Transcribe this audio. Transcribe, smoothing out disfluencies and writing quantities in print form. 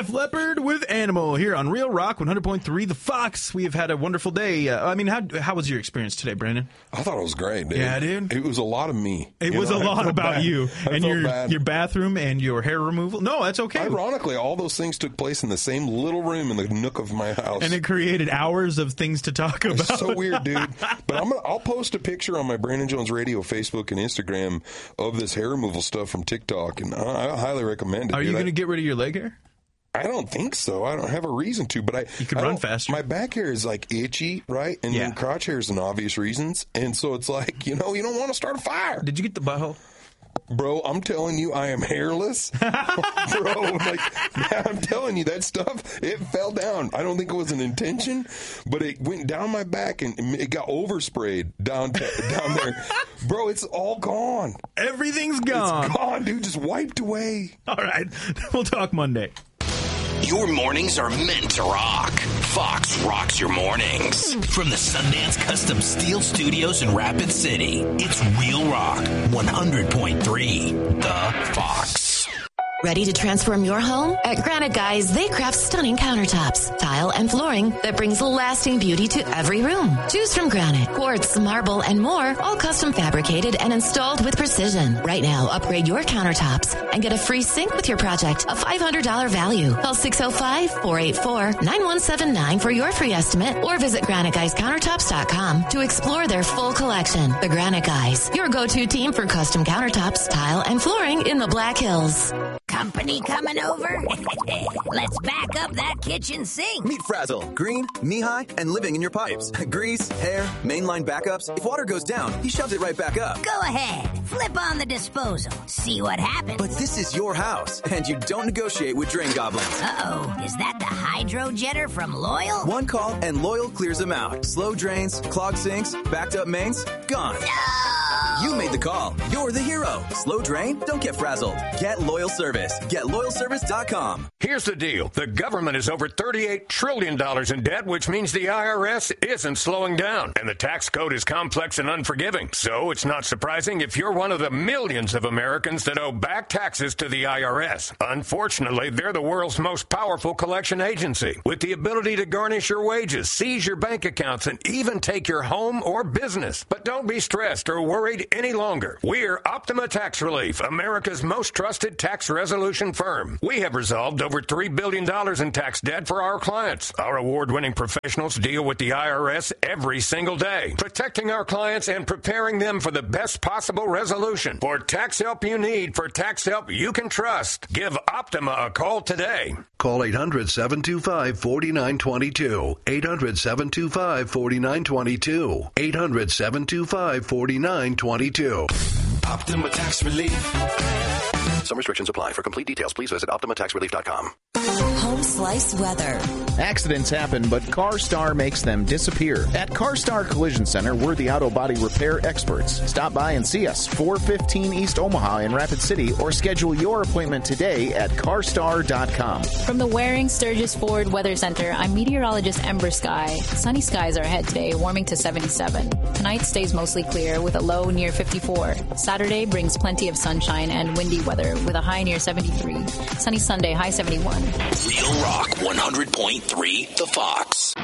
Def Leppard with Animal here on Real Rock 100.3 The Fox. We have had a wonderful day. How was your experience today, Brandon? I thought it was great, dude. Yeah, dude. It was a lot of me. It was a lot about bad. you and your bathroom and your hair removal. No, that's okay. Ironically, all those things took place in the same little room in the nook of my house. And it created hours of things to talk about. It's so weird, dude. But I'll post a picture on my Brandon Jones Radio Facebook and Instagram of this hair removal stuff from TikTok, and I highly recommend it. Are you going to get rid of your leg hair? I don't think so. I don't have a reason to, but you could run faster. My back hair is like itchy, right? And then crotch hair is an obvious reasons. And so it's like, you don't want to start a fire. Did you get the butthole? Bro, I'm telling you, I am hairless. Bro, I'm telling you, that stuff, it fell down. I don't think it was an intention, but it went down my back and it got oversprayed down there. Bro, it's all gone. Everything's gone. It's gone, dude. Just wiped away. All right. We'll talk Monday. Your mornings are meant to rock. Fox rocks your mornings. From the Sundance Custom Steel Studios in Rapid City, it's Real Rock 100.3 The Fox. Ready to transform your home? At Granite Guys, they craft stunning countertops, tile, and flooring that brings lasting beauty to every room. Choose from granite, quartz, marble, and more, all custom fabricated and installed with precision. Right now, upgrade your countertops and get a free sink with your project, a $500 value. Call 605-484-9179 for your free estimate or visit GraniteGuysCountertops.com to explore their full collection. The Granite Guys, your go-to team for custom countertops, tile, and flooring in the Black Hills. Company coming over? Let's back up that kitchen sink. Meet Frazzle, green, knee-high, and living in your pipes. Grease, hair, mainline backups. If water goes down, he shoves it right back up. Go ahead. Flip on the disposal. See what happens. But this is your house, and you don't negotiate with drain goblins. Uh-oh. Is that the hydro jetter from Loyal? One call, and Loyal clears them out. Slow drains, clogged sinks, backed up mains, gone. No! You made the call. You're the hero. Slow drain? Don't get frazzled. Get Loyal Service. GetLoyalService.com. Here's the deal. The government is over $38 trillion in debt, which means the IRS isn't slowing down. And the tax code is complex and unforgiving. So it's not surprising if you're one of the millions of Americans that owe back taxes to the IRS. Unfortunately, they're the world's most powerful collection agency, with the ability to garnish your wages, seize your bank accounts, and even take your home or business. But don't be stressed or worried any longer. We're Optima Tax Relief, America's most trusted tax resolution firm. We have resolved over $3 billion in tax debt for our clients. Our award-winning professionals deal with the IRS every single day, protecting our clients and preparing them for the best possible resolution. For tax help you need, for tax help you can trust, give Optima a call today. Call 800-725-4922. 800-725-4922. 800-725-4922. Optima Tax Relief. Some restrictions apply. For complete details, please visit OptimaTaxRelief.com. Home Slice Weather. Accidents happen, but CarStar makes them disappear. At CarStar Collision Center, we're the auto body repair experts. Stop by and see us, 415 East Omaha in Rapid City, or schedule your appointment today at carstar.com. From the Waring Sturgis Ford Weather Center, I'm meteorologist Ember Sky. Sunny skies are ahead today, warming to 77. Tonight stays mostly clear with a low near 54. Saturday brings plenty of sunshine and windy weather with a high near 73. Sunny Sunday, high 71. Real Rock 100.3 The Fox.